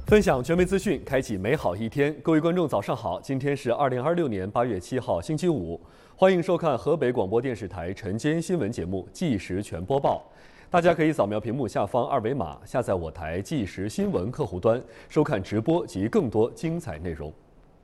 分享权威资讯，开启美好一天。各位观众，早上好！今天是2026年8月7号，星期五。欢迎收看河北广播电视台晨间新闻节目《即时全播报》。大家可以扫描屏幕下方二维码，下载我台即时新闻客户端，收看直播及更多精彩内容。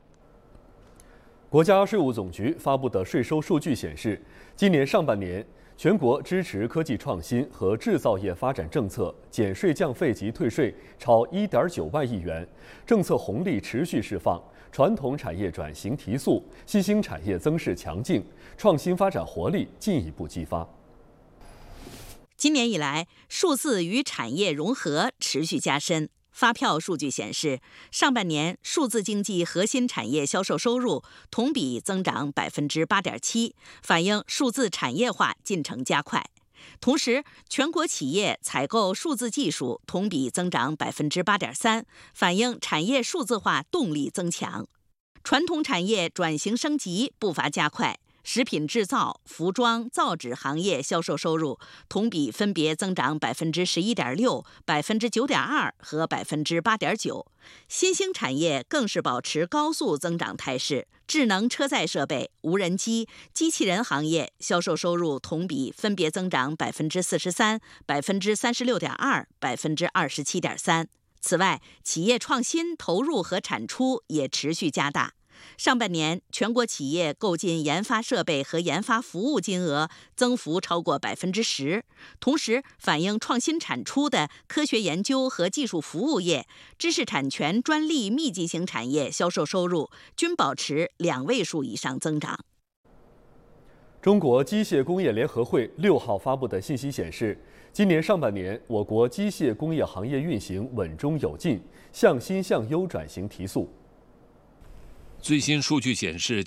国家税务总局发布的税收数据显示，今年上半年，全国支持科技创新和制造业发展政策减税降费及退税超1.9万亿元，政策红利持续释放，传统产业转型提速，新兴产业增势强劲，创新发展活力进一步激发。 今年以来，数字与产业融合持续加深。发票数据显示，上半年数字经济核心产业销售收入同比增长8.7%，反映数字产业化进程加快。同时，全国企业采购数字技术同比增长8.3%，反映产业数字化动力增强。传统产业转型升级步伐加快。食品制造、服装、造纸行业销售收入同比分别增长11.6%、9.2%和8.9%，新兴产业更是保持高速增长态势。智能车载设备、无人机、机器人行业销售收入同比分别增长43%、36.2%、27.3%。此外，企业创新投入和产出也持续加大。上半年，全国企业购进研发设备和研发服务金额增幅超过10%，同时反映创新产出的科学研究和技术服务业、知识产权专利密集型产业销售收入均保持2位数以上增长。 中国机械工业联合会6号发布的信息显示，今年上半年，我国机械工业行业运行稳中有进，向新向优转型提速。 最新数据显示，